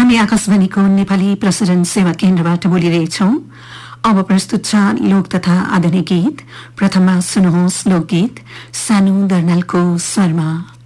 हामी आकाशवाणीको नेपाली प्रसारण सेवा केन्द्रबाट बोलिरहेछौं। अब प्रस्तुत छ लोक तथा आधुनिक गीत। प्रथममा सुन्नुहोस् लोकगीत सानो दर्नालको स्वरमा।